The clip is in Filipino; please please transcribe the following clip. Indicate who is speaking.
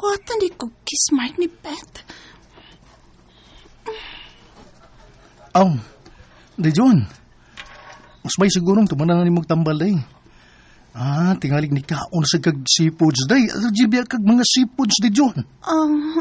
Speaker 1: buhatan di ko kismart ni Pet.
Speaker 2: Di John. Mas may sigurong tumanan ni magtambal day. Tingalig ni kaon sa kag seafoods day. Allergy biya kag mga seafoods di John.